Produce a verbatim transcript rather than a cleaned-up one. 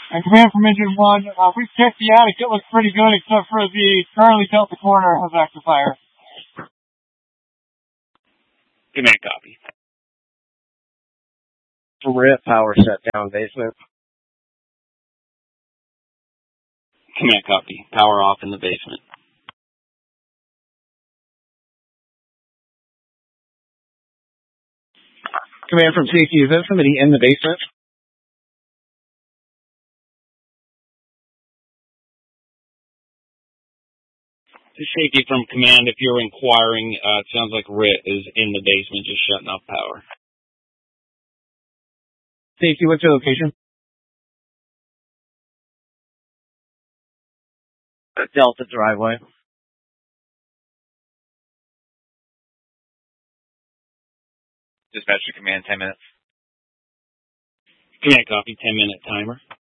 And command from engine one, uh, we've checked the attic. It looks pretty good except for the Charlie Delta corner of active fire. Command copy. Rip, power shut down basement. Command copy. Power off in the basement. Command from safety, is there somebody in the basement? Safety from command, if you're inquiring, uh, it sounds like Rit is in the basement just shutting off power. Safety, what's your location? Delta driveway. Dispatcher command, ten minutes. Command copy, ten minute timer.